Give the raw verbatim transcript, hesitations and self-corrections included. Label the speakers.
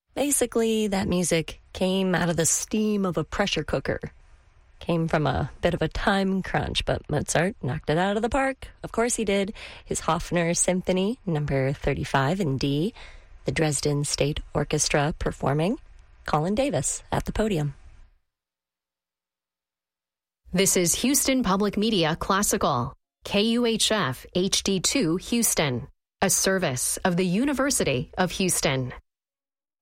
Speaker 1: Basically, that music came out of the steam of a pressure cooker. Came from a bit of a time crunch, but Mozart knocked it out of the park. Of course he did. His Hofner Symphony, number thirty-five in D. The Dresden State Orchestra performing. Colin Davis at the podium.
Speaker 2: This is Houston Public Media Classical, K U H F H D two Houston, a service of the University of Houston.